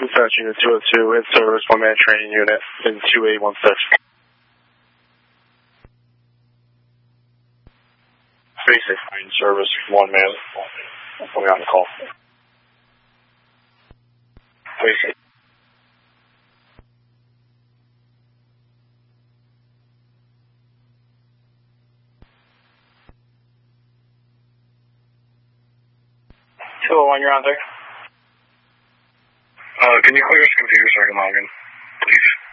Dispatch Unit 202, in service, one-man training unit in 2816. Basic in service, one-man, coming on the call. Basic. You're on there. Can you clear this computer so I can log in, please?